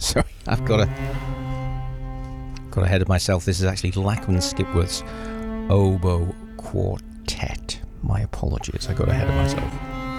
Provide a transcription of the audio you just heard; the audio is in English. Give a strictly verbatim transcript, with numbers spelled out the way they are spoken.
Sorry, I've got a got ahead of myself. This is actually Lachlan Skipworth's Oboe Quartet. My apologies, I got ahead of myself.